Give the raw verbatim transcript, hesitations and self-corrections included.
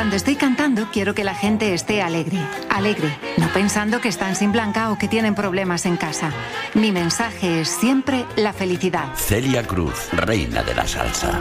Cuando estoy cantando, quiero que la gente esté alegre. Alegre, no pensando que están sin Blanca o que tienen problemas en casa. Mi mensaje es siempre la felicidad. Celia Cruz, reina de la salsa.